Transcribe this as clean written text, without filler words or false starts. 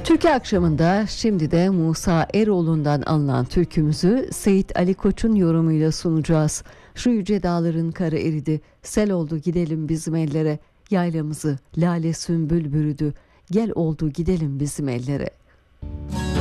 Türkiye akşamında şimdi de Musa Eroğlu'ndan alınan türkümüzü Seyit Ali Koç'un yorumuyla sunacağız. Şu yüce dağların karı eridi, sel oldu gidelim bizim ellere, yaylamızı lale sümbül bürüdü, gel oldu gidelim bizim ellere.